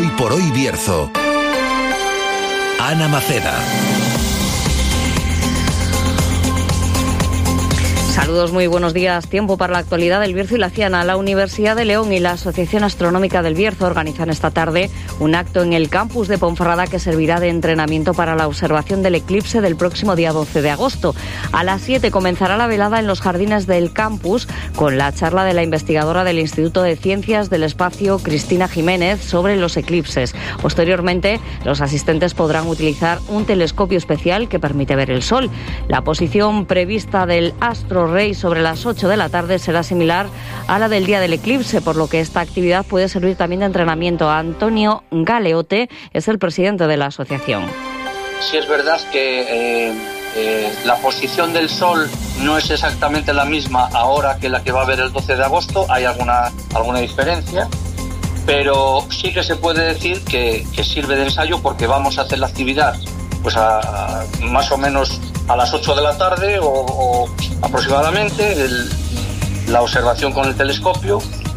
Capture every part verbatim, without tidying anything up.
Hoy por hoy Bierzo. Ana Maceda. Saludos, muy buenos días. Tiempo para la actualidad del Bierzo y la Ciana. La Universidad de León y la Asociación Astronómica del Bierzo organizan esta tarde un acto en el campus de Ponferrada que servirá de entrenamiento para la observación del eclipse del próximo día doce de agosto. A las siete comenzará la velada en los jardines del campus con la charla de la investigadora del Instituto de Ciencias del Espacio, Cristina Jiménez, sobre los eclipses. Posteriormente, los asistentes podrán utilizar un telescopio especial que permite ver el sol. La posición prevista del astro Rey sobre las ocho de la tarde será similar a la del día del eclipse, por lo que esta actividad puede servir también de entrenamiento. Antonio Galeote es el presidente de la asociación. Sí, es verdad que eh, eh, la posición del sol no es exactamente la misma ahora que la que va a haber el doce de agosto, hay alguna, alguna diferencia, pero sí que se puede decir que, que sirve de ensayo porque vamos a hacer la actividad pues a, a, más o menos a las ocho de la tarde o, o aproximadamente, el, la observación con el telescopio,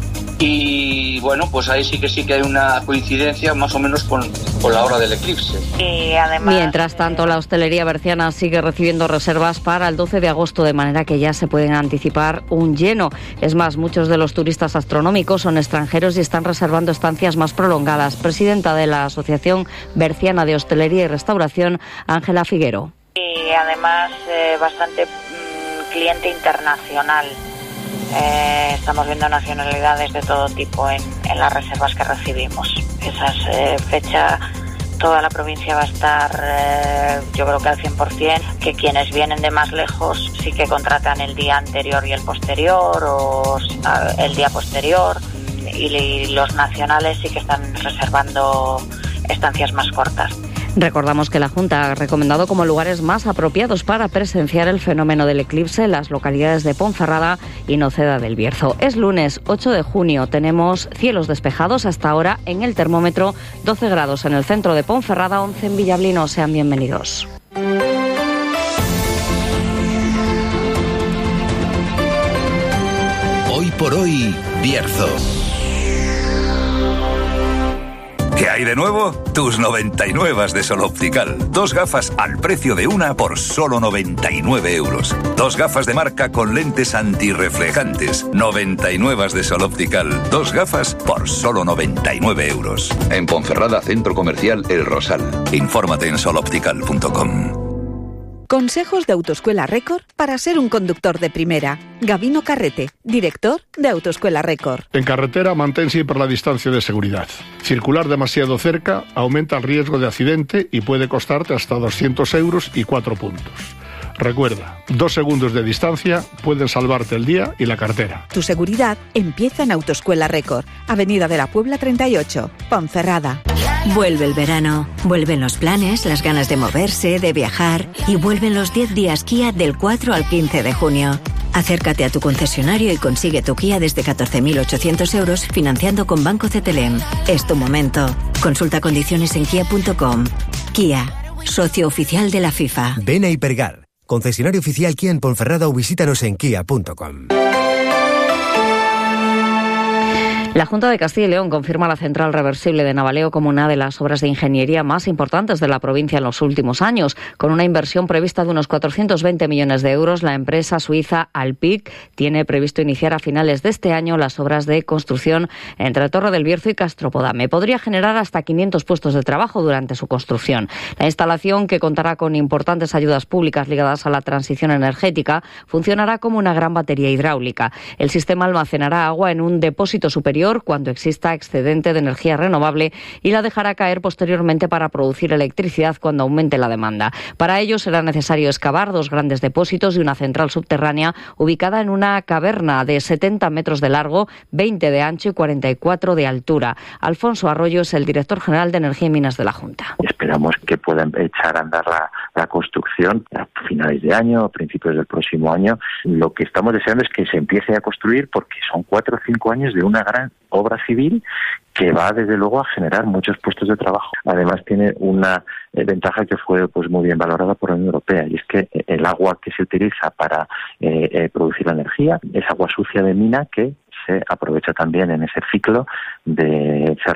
y bueno, pues ahí sí que sí que hay una coincidencia más o menos con, con la hora del eclipse. Y además, mientras tanto, la hostelería berciana sigue recibiendo reservas para el doce de agosto, de manera que ya se pueden anticipar un lleno. Es más, muchos de los turistas astronómicos son extranjeros y están reservando estancias más prolongadas. Presidenta de la Asociación Berciana de Hostelería y Restauración, Ángela Figuero. Y además eh, bastante mmm, cliente internacional. Eh, estamos viendo nacionalidades de todo tipo en, en las reservas que recibimos. Esas eh, fechas, toda la provincia va a estar, eh, yo creo que al cien por ciento, que quienes vienen de más lejos sí que contratan el día anterior y el posterior, o el día posterior, y, y los nacionales sí que están reservando estancias más cortas. Recordamos que la Junta ha recomendado como lugares más apropiados para presenciar el fenómeno del eclipse las localidades de Ponferrada y Noceda del Bierzo. Es lunes ocho de junio, tenemos cielos despejados hasta ahora en el termómetro, doce grados en el centro de Ponferrada, once en Villablino. Sean bienvenidos. Hoy por hoy Bierzo. ¿Qué hay de nuevo? Tus noventa y nueve de Sol Optical. Dos gafas al precio de una por solo noventa y nueve euros. Dos gafas de marca con lentes antirreflejantes. noventa y nueve de Sol Optical. Dos gafas por solo noventa y nueve euros. En Ponferrada, Centro Comercial El Rosal. Infórmate en sol optical punto com. Consejos de Autoescuela Record para ser un conductor de primera. Gabino Carrete, director de Autoescuela Record. En carretera, mantén siempre la distancia de seguridad. Circular demasiado cerca aumenta el riesgo de accidente y puede costarte hasta doscientos euros y cuatro puntos. Recuerda, dos segundos de distancia pueden salvarte el día y la cartera. Tu seguridad empieza en Autoescuela Record, Avenida de la Puebla treinta y ocho, Ponferrada. Vuelve el verano, vuelven los planes, las ganas de moverse, de viajar, y vuelven los diez días Kia del cuatro al quince de junio. Acércate a tu concesionario y consigue tu Kia desde catorce mil ochocientos euros financiando con Banco C T L M. Es tu momento. Consulta condiciones en kia punto com. Kia, socio oficial de la FIFA. Ven a Hipergar, concesionario oficial Kia en Ponferrada, o visítanos en kia punto com. La Junta de Castilla y León confirma la central reversible de Navaleo como una de las obras de ingeniería más importantes de la provincia en los últimos años. Con una inversión prevista de unos cuatrocientos veinte millones de euros, la empresa suiza Alpic tiene previsto iniciar a finales de este año las obras de construcción entre Torre del Bierzo y Castropodame. Podría generar hasta quinientos puestos de trabajo durante su construcción. La instalación, que contará con importantes ayudas públicas ligadas a la transición energética, funcionará como una gran batería hidráulica. El sistema almacenará agua en un depósito superior cuando exista excedente de energía renovable y la dejará caer posteriormente para producir electricidad cuando aumente la demanda. Para ello será necesario excavar dos grandes depósitos y una central subterránea ubicada en una caverna de setenta metros de largo, veinte de ancho y cuarenta y cuatro de altura. Alfonso Arroyo es el director general de Energía y Minas de la Junta. Esperamos que puedan echar a andar la, la construcción a finales de año, a principios del próximo año. Lo que estamos deseando es que se empiece a construir, porque son cuatro o cinco años de una gran obra civil que va desde luego a generar muchos puestos de trabajo. Además tiene una eh, ventaja que fue pues muy bien valorada por la Unión Europea, y es que el agua que se utiliza para eh, eh, producir la energía es agua sucia de mina que se aprovecha también en ese ciclo de